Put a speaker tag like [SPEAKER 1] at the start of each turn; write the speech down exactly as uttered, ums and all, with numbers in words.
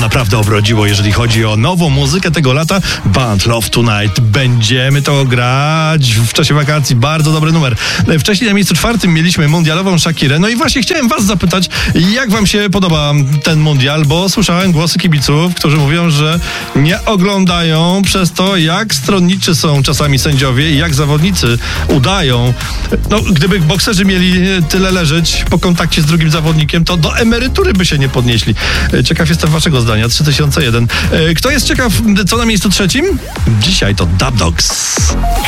[SPEAKER 1] naprawdę obrodziło, jeżeli chodzi o nową muzykę tego lata. Band Love Tonight. Będziemy to grać w czasie wakacji. Bardzo dobry numer. Wcześniej na miejscu czwartym mieliśmy mundialową Shakirę. No i właśnie chciałem was zapytać, jak wam się podoba ten mundial, bo słyszałem głosy kibiców, którzy mówią, że nie oglądają przez to, jak stronniczy są czasami sędziowie i jak zawodnicy udają. No, gdyby bokserzy mieli tyle leżeć po kontakcie z drugim zawodnikiem, to do emerytury by się nie podnieśli. Ciekaw jestem waszego zdania. trzy tysiące jeden. Kto jest ciekaw, co na miejscu trzecim? Dzisiaj to Dub Dogs.